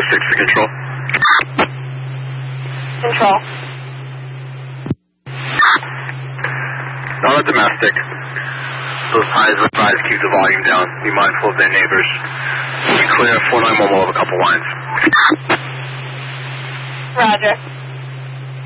6 for control. Control. Not a domestic. Those highs with rise, keep the volume down. Be mindful of their neighbors. We clear 491 will have a couple lines. Roger.